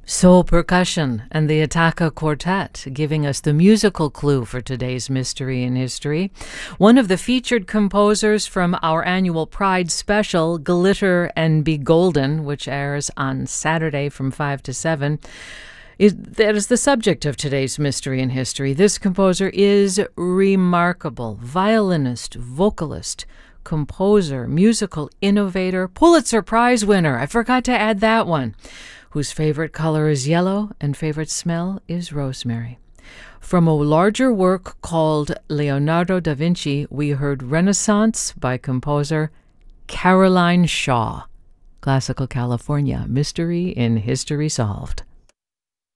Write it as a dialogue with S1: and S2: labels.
S1: Soul Percussion and the Attacca Quartet, giving us the musical clue for today's Mystery in History. One of the featured composers from our annual Pride special, Glitter and Be Golden, which airs on Saturday from 5 to 7, that is the subject of today's Mystery in History. This composer is remarkable. Violinist, vocalist, composer, musical innovator, Pulitzer Prize winner. I forgot to add that one. Whose favorite color is yellow and favorite smell is rosemary. From a larger work called Leonardo da Vinci, we heard Renaissance by composer Caroline Shaw. Classical California, Mystery in History Solved.